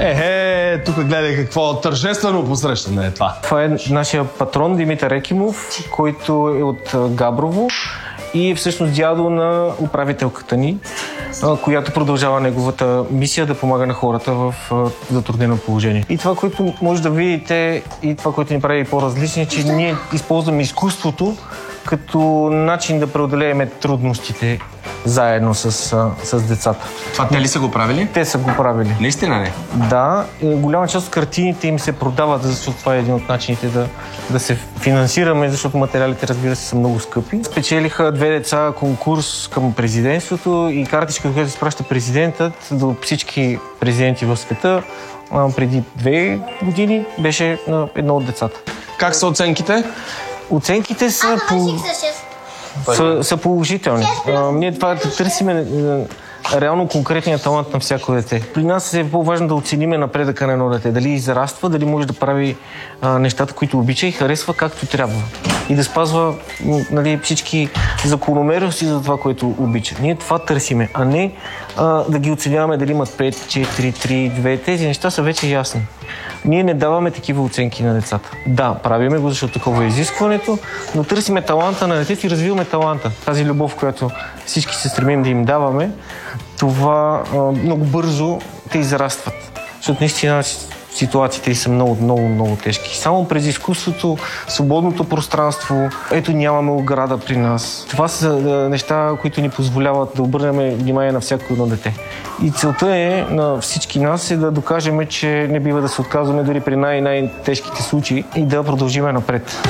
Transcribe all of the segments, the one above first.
Тук гледай какво тържествено посрещане е това. Това е нашия патрон Димитър Екимов, който е от Габрово и е всъщност дядо на управителката ни, която продължава неговата мисия да помага на хората в затруднено положение. И това, което може да видите и това, което ни прави по-различни, е, че ние използваме изкуството като начин да преодолеем трудностите заедно с децата. Това те ли са го правили? Те са го правили. Наистина не? Да, голяма част от картините им се продават, защото това е един от начините да се финансираме, защото материалите, разбира се, са много скъпи. Спечелиха 2 деца конкурс към президентството и картичка, която изпраща президентът до всички президенти в света преди 2 години, беше на едно от децата. Как са оценките? Оценките са положителни. Ние това търсиме реално конкретния талант на всяко дете. При нас е по-важно да оцениме напредъка на едно дете. Дали израства, дали може да прави нещата, които обича и харесва както трябва. И да спазва всички закономерности за това, което обича. Ние това търсиме, а не да ги оценяваме дали имат 5, 4, 3, 2. Тези неща са вече ясни. Ние не даваме такива оценки на децата. Да, правиме го, защото такова е изискването, но търсиме таланта на детето и развиваме таланта. Тази любов, която всички се стремим да им даваме, това много бързо те израстват. Защото наистина ситуациите са много тежки. Само през изкуството, свободното пространство, ето нямаме ограда при нас. Това са неща, които ни позволяват да обърнем внимание на всяко едно дете. И целта е на всички нас е да докажем, че не бива да се отказваме дори при най-тежките случаи и да продължиме напред.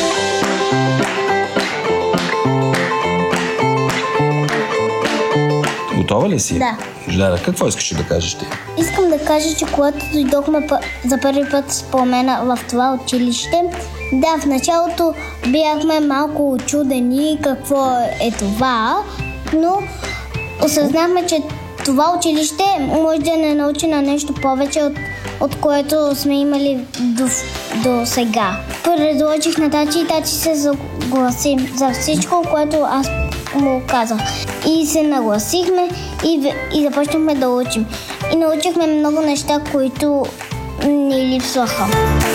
Готова ли си? Да. Жляра, какво искаш да кажеш ти? Искам да кажа, че когато дойдохме за първи път спомена в това училище, да, в началото бяхме малко учудени какво е това, но осъзнахме, че това училище може да не научи на нещо повече от което сме имали до сега. Предложих на тати и тати се съгласи за всичко, което аз му казах. И се нагласихме и започнахме да учим. И научихме много неща, които ни липсваха.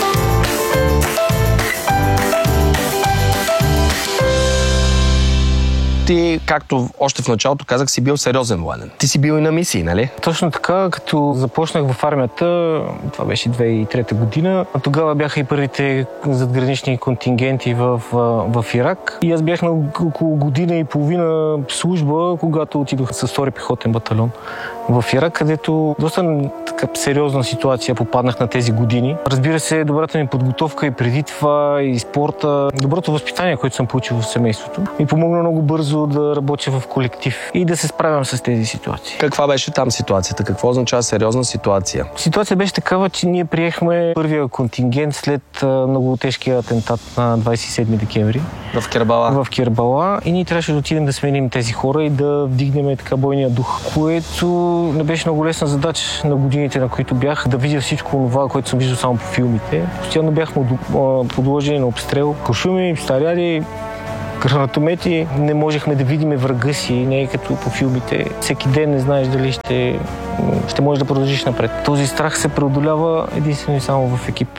Ти, както още в началото казах, си бил сериозен военен. Ти си бил и на мисии, нали? Точно така, като започнах в армията, това беше 2003 година, тогава бяха и първите задгранични контингенти в Ирак. И аз бях на около година и половина служба, когато отидох с 2-ри пехотен батальон в Ирак, където доста сериозна ситуация попаднах на тези години. Разбира се, добрата ми подготовка и преди това, и спорта, доброто възпитание, което съм получил в семейството, ми помогна много бързо да работя в колектив и да се справям с тези ситуации. Каква беше там ситуацията? Какво означава сериозна ситуация? Ситуация беше такава, че ние приехме първия контингент след много тежкия атентат на 27 декември. В Кербала? В Кербала, и ние трябваше да отидем да сменим тези хора и да вдигнем така бойния дух, което не беше много лесна задача на годините, на които бях, да видя всичко това, което съм виждал само по филмите. Постоянно бяхме подложени на обстрел, куршуми, снаряди, гранатомети. Не можехме да видим врага си, не е като по филмите. Всеки ден не знаеш дали ще можеш да продължиш напред. Този страх се преодолява единствено и само в екип.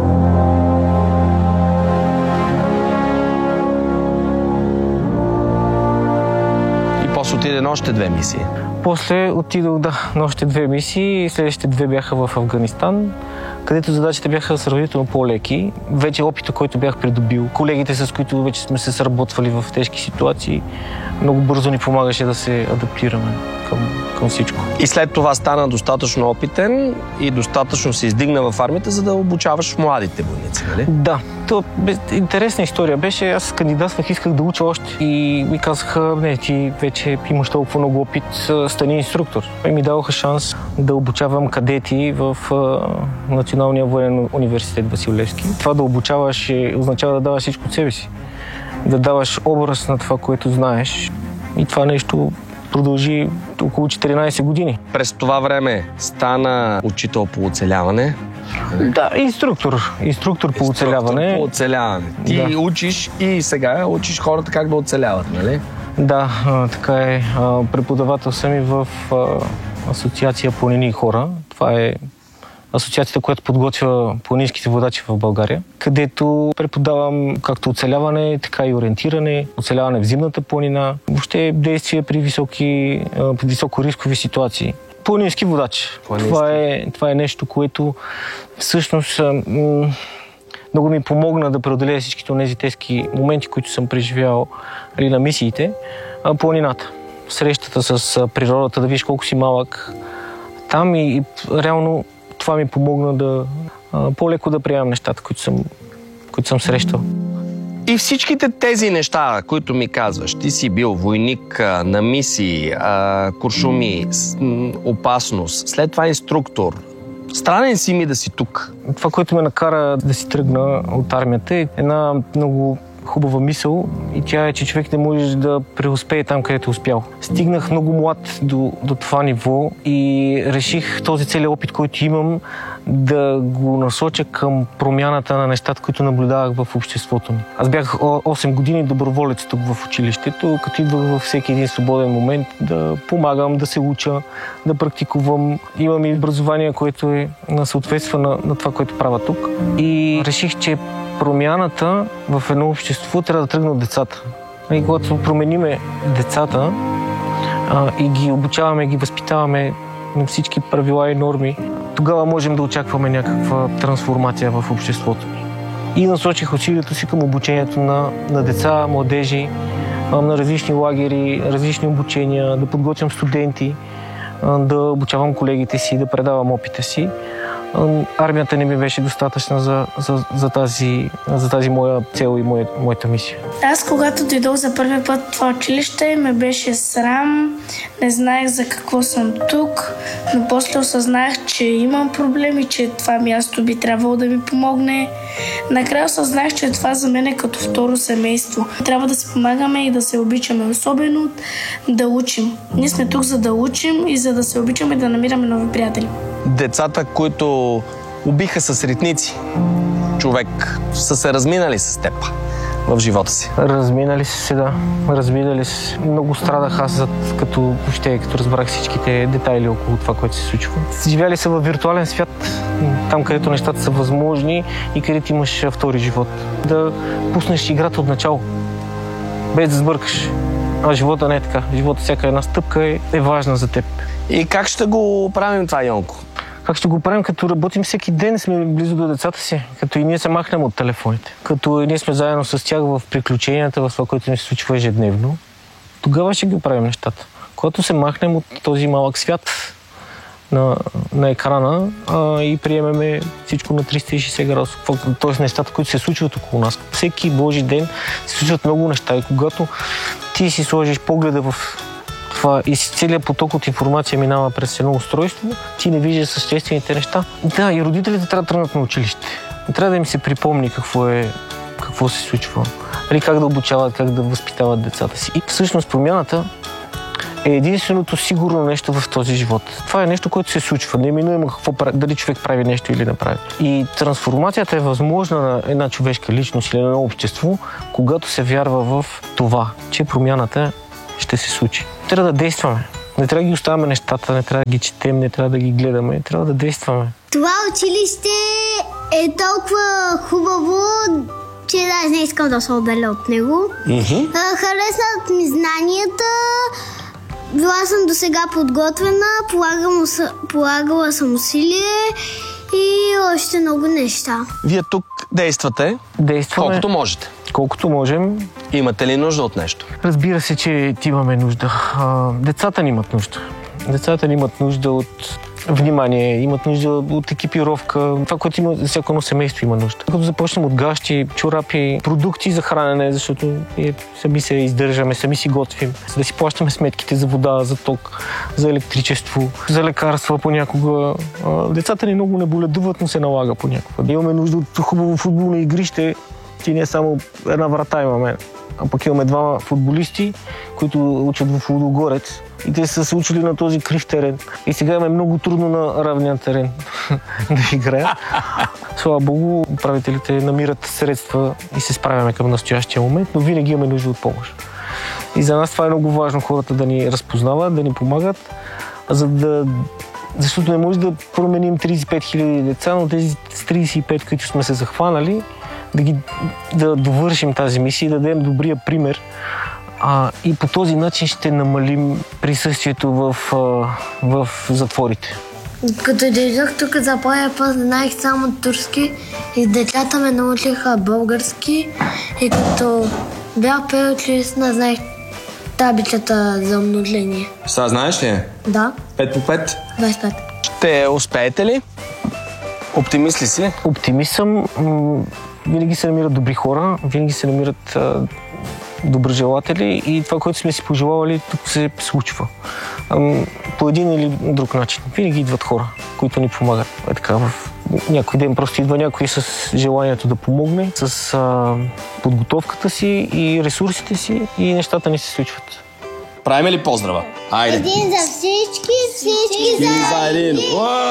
И после отиде на още 2 мисии. После отидох, на още 2 мисии. Следващите 2 бяха в Афганистан, където задачите бяха сравнително по-леки. Вече опита, който бях придобил, колегите, с които вече сме се сработвали в тежки ситуации, много бързо ни помагаше да се адаптираме към всичко. И след това стана достатъчно опитен и достатъчно се издигна в армията, за да обучаваш младите войници, нали? Да. То интересна история беше. Аз кандидатствах, исках да уча още. И ми казаха, не, ти вече имаш толкова много опит, стани инструктор. И ми даваха шанс да обучавам кадети в Националния военен университет Васил Левски. Това да обучаваш означава да даваш всичко от себе си. Да даваш образ на това, което знаеш. И това нещо продължи около 14 години. През това време стана учител по оцеляване. Да, инструктор по оцеляване. По оцеляване. Ти учиш и сега учиш хората как да оцеляват, нали? Да, така е. Преподавател съм и в Асоциация Планини и хора. Това е асоциацията, която подготвя планинските водачи в България, където преподавам както оцеляване, така и ориентиране, оцеляване в зимната планина, въобще действия при високорискови ситуации. Планински водач. Това е нещо, което всъщност много ми помогна да преодолея всичките тези тежки моменти, които съм преживял на мисиите. Планината. Срещата с природата, да видиш колко си малък там и реално това ми помогна да по-леко да приемам нещата, които съм срещал. И всичките тези неща, които ми казваш, ти си бил войник на мисии, куршуми, опасност, след това инструктор. Странен си ми да си тук. Това, което ме накара да си тръгна от армията, е една много хубава мисъл и тя е, че човек не може да преуспее там, където е успял. Стигнах много млад до това ниво и реших този целият опит, който имам, да го насоча към промяната на нещата, които наблюдавах в обществото ми. Аз бях 8 години доброволец тук в училището, като идвах във всеки един свободен момент да помагам, да се уча, да практикувам. Имам и образование, което съответства на това, което правя тук. И реших, че промяната в едно общество трябва да тръгне от децата. И когато промениме децата и ги обучаваме, ги възпитаваме на всички правила и норми, тогава можем да очакваме някаква трансформация в обществото ни. И насочих усилието си към обучението на деца, младежи, на различни лагери, различни обучения, да подготвям студенти, да обучавам колегите си, да предавам опита си. Армията не ми беше достатъчна за тази моя цел и моята мисия. Аз, когато дойдох за първи път в това училище, ме беше срам, не знаех за какво съм тук, но после осъзнах, че имам проблеми, че това място би трябвало да ми помогне. Накрая осъзнах, че това за мен е като второ семейство. Трябва да се помагаме и да се обичаме, особено да учим. Ние сме тук за да учим и за да се обичаме и да намираме нови приятели. Децата, които убиха с ритници човек, са се разминали с теб в живота си? Разминали се, да. Разминали се. Много страдах аз, като разбрах всичките детайли около това, което се случва. Живяли са във виртуален свят, там където нещата са възможни и където имаш втори живот. Да пуснеш играта от начало, без да сбъркаш. А живота не е така. Живота, всяка една стъпка е важна за теб. И как ще го правим това, Йонко? Как ще го правим? Като работим всеки ден, сме близо до децата си, като и ние се махнем от телефоните, като и ние сме заедно с тях в приключенията, в това, което ни се случва ежедневно, тогава ще ги правим нещата. Когато се махнем от този малък свят на екрана и приемеме всичко на 360 градуса, т.е. нещата, които се случват около нас. Всеки Божи ден се случват много неща и когато ти си сложиш погледа в това и целият поток от информация минава през едно устройство, ти не виждаш съществените неща. Да, и родителите трябва да тръгнат на училище. Трябва да им се припомни какво се случва, как да обучават, как да възпитават децата си. И всъщност промяната е единственото сигурно нещо в този живот. Това е нещо, което се случва. Неминуемо дали човек прави нещо или не прави. И трансформацията е възможна на една човешка личност или на едно общество, когато се вярва в това, че промяната ще се случи. Трябва да действаме. Не трябва да ги оставяме нещата, не трябва да ги четем, не трябва да ги гледаме, трябва да действаме. Това училище е толкова хубаво, че даже не искам да се отделя от него. Харесват ми знанията, била съм досега подготвена, полагала съм усилие и още много неща. Вие тук действате колкото можете. Колкото можем. Имате ли нужда от нещо? Разбира се, че имаме нужда. Децата ни имат нужда. Децата ни имат нужда от внимание, имат нужда от екипировка. Това, което има, всяко едно семейство има нужда. Като започнем от гащи, чорапи, продукти за хранене, защото сами се издържаме, сами си готвим. За да си плащаме сметките за вода, за ток, за електричество, за лекарства понякога. Децата ни много не боледуват, но се налага понякога. Имаме нужда от хубаво футболно игрище. И не само една врата имаме, а пък имаме двама футболисти, които учат в Лудогорец. И те са се учили на този крив терен. И сега им е много трудно на равния терен да играят. Слава Богу, управителите намират средства и се справяме към настоящия момент, но винаги имаме нужда от помощ. И за нас това е много важно, хората да ни разпознават, да ни помагат, за да Защото не може да променим 35 хиляди деца, но тези 35, които сме се захванали, да довършим тази мисия и да дадем добрия пример. И по този начин ще намалим присъствието в затворите. Като дойдох тук за първи път, знаех само турски и децата ме научиха български и като бях преучилищна, знаех таблицата за умножение. Сега знаеш ли? Да. 5 по 5? 25. Ще успеете ли? Оптимист ли си? Оптимист съм. Винаги се намират добри хора, винаги се намират доброжелатели и това, което сме си пожелавали, тук се случва. По един или друг начин. Винаги идват хора, които ни помагат. Така, в някой ден просто идва някой с желанието да помогне, с подготовката си и ресурсите си и нещата ни се случват. Правим ли поздрава? Айде! Един за всички, всички за един!